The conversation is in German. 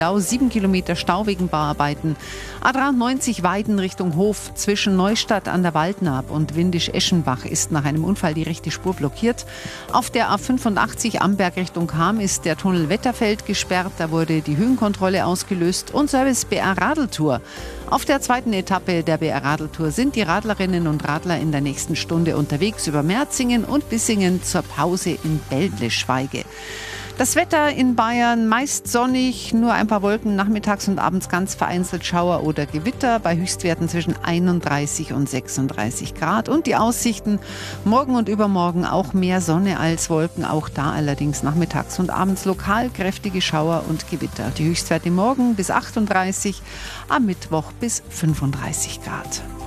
7 Kilometer Stau wegen Bauarbeiten. A93 Weiden Richtung Hof zwischen Neustadt an der Waldnaab und Windisch-Eschenbach ist nach einem Unfall die rechte Spur blockiert. Auf der A85 Amberg Richtung Cham ist der Tunnel Wetterfeld gesperrt. Da wurde die Höhenkontrolle ausgelöst und Service BR Radeltour. Auf der zweiten Etappe der BR Radeltour sind die Radlerinnen und Radler in der nächsten Stunde unterwegs über Merzingen und Bissingen zur Pause in Bellblischweige. Das Wetter in Bayern meist sonnig, nur ein paar Wolken, nachmittags und abends ganz vereinzelt Schauer oder Gewitter bei Höchstwerten zwischen 31 und 36 Grad. Und die Aussichten morgen und übermorgen auch mehr Sonne als Wolken, auch da allerdings nachmittags und abends lokal kräftige Schauer und Gewitter. Die Höchstwerte morgen bis 38, am Mittwoch bis 35 Grad.